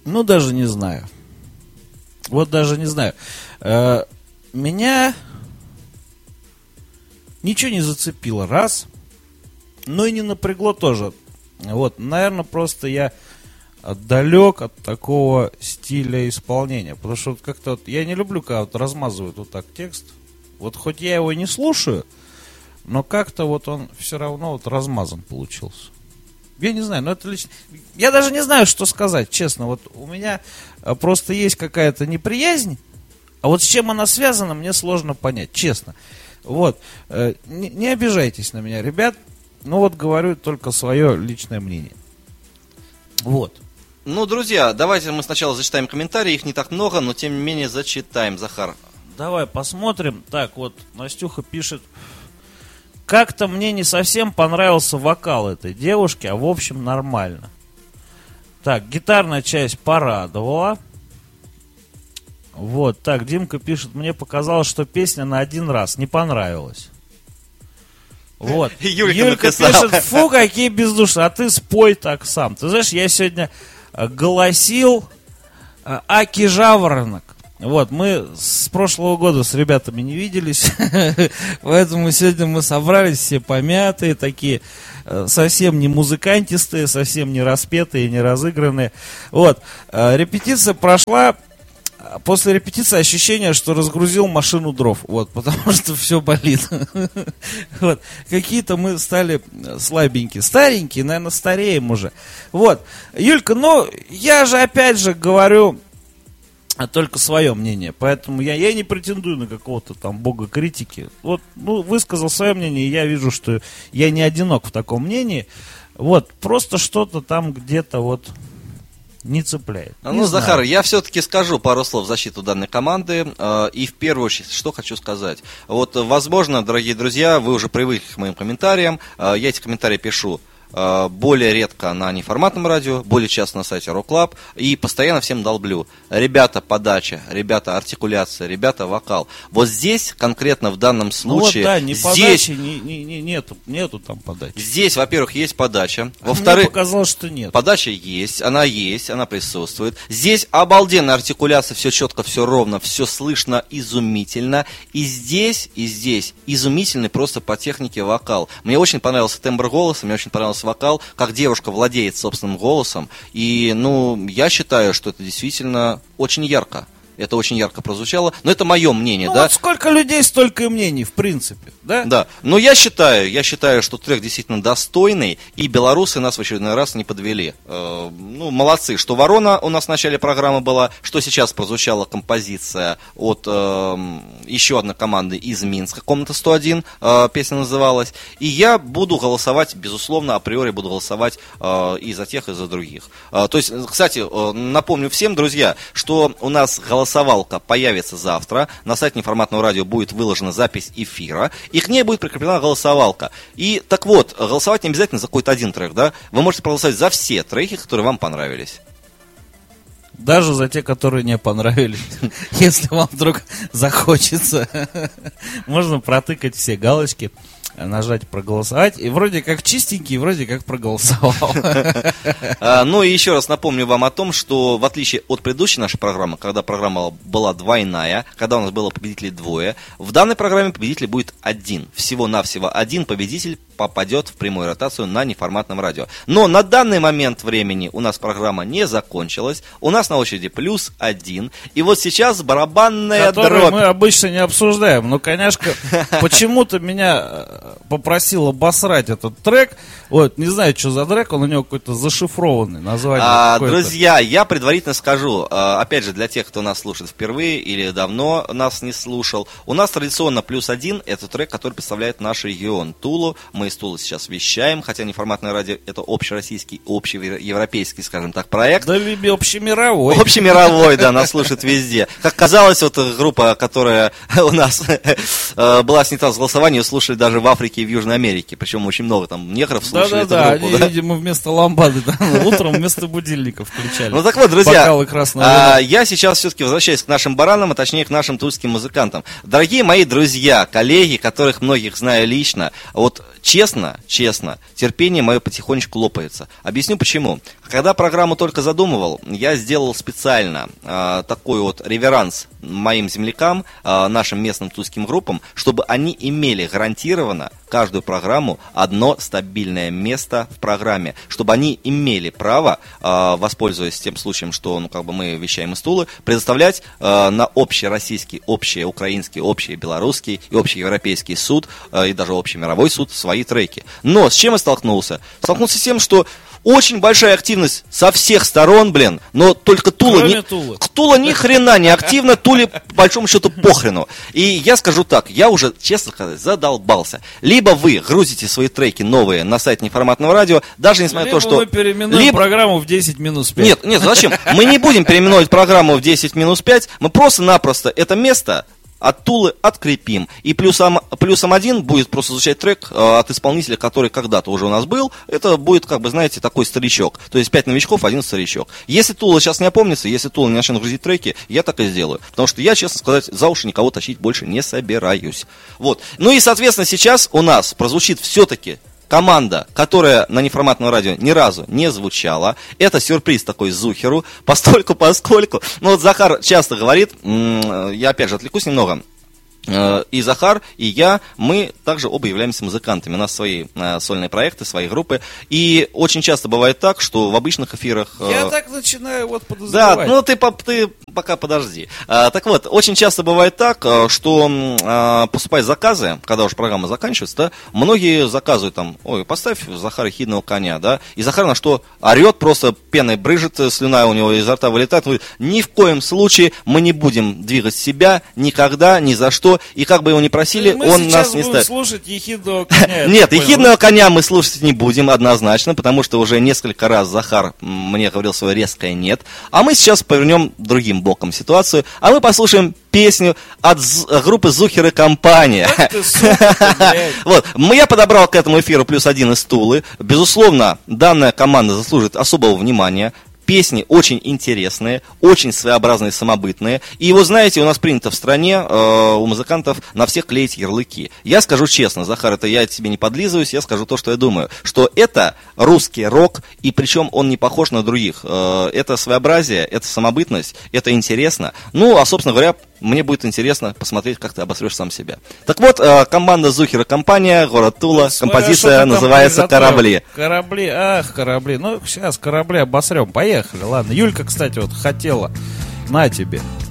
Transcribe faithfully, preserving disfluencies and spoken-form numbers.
Ну, даже не знаю. Вот даже не знаю. Э, меня ничего не зацепило, раз. Ну и не напрягло тоже. Вот, наверное, просто я далек от такого стиля исполнения. Потому что вот как-то вот, я не люблю, когда вот размазывают вот так текст. Вот хоть я его и не слушаю, но как-то вот он все равно вот размазан получился. Я не знаю, но это лично... Я даже не знаю, что сказать, честно. Вот у меня просто есть какая-то неприязнь, а вот с чем она связана, мне сложно понять, честно. Вот. Не, не обижайтесь на меня, ребят. Ну вот говорю только свое личное мнение. Вот. Ну, друзья, давайте мы сначала зачитаем комментарии. Их не так много, но тем не менее зачитаем. Захар. Давай посмотрим. Так, вот Настюха пишет... Как-то мне не совсем понравился вокал этой девушки, а в общем нормально. Так, гитарная часть порадовала. Вот, так, Димка пишет, мне показалось, что песня на один раз не понравилась. Вот. Юлька, Юлька написала. пишет, фу, какие бездушные, а ты спой так сам. Ты знаешь, я сегодня голосил Аки Жаворонок. Вот, мы с прошлого года с ребятами не виделись, поэтому сегодня мы собрались все помятые, такие совсем не музыкантистые, совсем не распетые, не разыгранные. Вот, репетиция прошла, после репетиции ощущение, что разгрузил машину дров, вот, потому что все болит. Вот, какие-то мы стали слабенькие, старенькие, наверное, стареем уже. Вот, Юлька, ну, я же опять же говорю... А только свое мнение. Поэтому я, я не претендую на какого-то там бога критики. Вот, ну, высказал свое мнение, и я вижу, что я не одинок в таком мнении. Вот, просто что-то там где-то вот не цепляет. Ну, не Захар, знаю. я все-таки скажу пару слов в защиту данной команды. Э, и в первую очередь, что хочу сказать. Вот, возможно, дорогие друзья, вы уже привыкли к моим комментариям. Э, я эти комментарии пишу более редко на неформатном радио, более часто на сайте Rock Club, и постоянно всем долблю. Ребята, подача, ребята, артикуляция, ребята, вокал. Вот здесь, конкретно в данном случае, ну, вот, да, не здесь, подачи, не, не, не, нету, нету там подачи. Здесь, во-первых, есть подача. А Во-вторых, мне показалось, что нет. Подача есть, она есть, она присутствует. Здесь обалденная артикуляция, все четко, все ровно, все слышно изумительно. И здесь, и здесь изумительный просто по технике вокал. Мне очень понравился тембр голоса, мне очень понравился вокал, как девушка владеет собственным голосом. И, ну, я считаю, что это действительно очень ярко. Это очень ярко прозвучало, но это мое мнение, ну, да? Вот сколько людей, столько и мнений, в принципе, да? Да, но я считаю, я считаю, что трек действительно достойный, и белорусы нас в очередной раз не подвели. Э, ну, молодцы, что «Ворона» у нас в начале программы была, что сейчас прозвучала композиция от э, еще одной команды из Минска, «Комната сто один», э, песня называлась, и я буду голосовать, безусловно, априори буду голосовать э, и за тех, и за других. Э, то есть, кстати, э, напомню всем, друзья, что у нас голосование Голосовалка появится завтра. На сайте неформатного радио будет выложена запись эфира, и к ней будет прикреплена голосовалка. И так вот, голосовать не обязательно за какой-то один трек, да? Вы можете проголосовать за все треки, которые вам понравились. Даже за те, которые не понравились. Если вам вдруг захочется, можно протыкать все галочки, нажать проголосовать, и вроде как чистенький, вроде как проголосовал. Ну и еще раз напомню вам о том, что в отличие от предыдущей нашей программы, когда программа была двойная, когда у нас было победителей двое, в данной программе победитель будет один. Всего-навсего один победитель попадет в прямую ротацию на неформатном радио. Но на данный момент времени у нас программа не закончилась, у нас на очереди плюс один, и вот сейчас барабанная Которую дробь. мы обычно не обсуждаем, но, конечно, почему-то меня попросил обосрать этот трек, вот, не знаю, что за трек, он у него какой-то зашифрованный, название а, какое-то. Друзья, я предварительно скажу, опять же, для тех, кто нас слушает впервые или давно нас не слушал, у нас традиционно плюс один, это трек, который представляет наш регион Тулу. Мы из Тулы сейчас вещаем, хотя неформатное радио это общероссийский, общеевропейский, скажем так, проект. Да, Либи, общемировой. Общемировой, да, нас слушают везде. Как казалось, вот группа, которая у нас была снята с голосования, слушали даже в Африке и в Южной Америке, причем очень много там негров слушали эту Да-да-да, группу. они, да? видимо, вместо ламбады да, утром вместо будильника включали. Ну так вот, друзья, а, я сейчас все-таки возвращаюсь к нашим баранам, а точнее к нашим тульским музыкантам. Дорогие мои друзья, коллеги, которых многих знаю лично, вот честно, честно, терпение мое потихонечку лопается. Объясню почему. Когда программу только задумывал, я сделал специально э, такой вот реверанс моим землякам, э, нашим местным тульским группам, чтобы они имели гарантированно каждую программу одно стабильное место в программе, чтобы они имели право, э, воспользуясь тем случаем, что ну, как бы мы вещаем из Тулы, предоставлять э, на общероссийский, общеукраинский, общебелорусский и общеевропейский суд, э, и даже общемировой суд свои треки. Но с чем я столкнулся? Столкнулся с тем, что очень большая активность со всех сторон, блин, но только Тула, не, Тулы. Тула ни хрена не активна, Туле по большому счету похрену. И я скажу так, я уже, честно сказать, задолбался. Либо вы грузите свои треки новые на сайт Неформатного радио, даже несмотря на то, что... Либо мы переименуем либо... программу в десять минус пять. Нет, нет, зачем? Мы не будем переименовывать программу в десять минус пять, мы просто-напросто это место от Тулы открепим. И плюсом, плюсом один будет просто звучать трек э, от исполнителя, который когда-то уже у нас был. Это будет, как бы, знаете, такой старичок. То есть пять новичков, один старичок. Если Тула сейчас не опомнится, если Тула не начнет грузить треки, я так и сделаю. Потому что я, честно сказать, за уши никого тащить больше не собираюсь. Вот. Ну и, соответственно, сейчас у нас прозвучит все-таки команда, которая на неформатном радио ни разу не звучала. Это сюрприз такой Зухеру, постольку, поскольку. Ну вот Захар часто говорит, я опять же отвлекусь немного. И Захар, и я, мы также оба являемся музыкантами. У нас свои э, сольные проекты, свои группы. И очень часто бывает так, что в обычных эфирах... Э, я так начинаю вот подозревать. Да, ну ты, ты пока подожди. А, так вот, очень часто бывает так, что а, поступают заказы, когда уже программа заканчивается, да, многие заказывают там, ой, поставь Захара Ехидного коня, да, и Захар на что орет, просто пеной брызжет, слюна у него изо рта вылетает, говорит, ни в коем случае мы не будем двигать себя никогда, ни за что. И как бы его ни просили, мы он нас не ставит. Мы сейчас будем слушать Ехидного коня. Нет, Ехидного коня мы слушать не будем однозначно, потому что уже несколько раз Захар мне говорил свое резкое нет. А мы сейчас повернем другим боком ситуацию, а мы послушаем песню от группы Зухер и компания. Вот, я подобрал к этому эфиру плюс один из Тулы. Безусловно, данная команда заслуживает особого внимания. Песни очень интересные, очень своеобразные, самобытные. И вы знаете, у нас принято в стране, э, у музыкантов, на всех клеить ярлыки. Я скажу честно, Захар, это я тебе не подлизываюсь, я скажу то, что я думаю. Что это русский рок, и причем он не похож на других. Э, это своеобразие, это самобытность, это интересно. Ну, а, собственно говоря, мне будет интересно посмотреть, как ты обосрешь сам себя. Так вот, э, команда Зухер и компания, город Тула, смотря, композиция называется «Корабли». Корабли, ах, корабли. Ну, сейчас корабли обосрем. Поехали, ладно. Юлька, кстати, вот хотела. На тебе.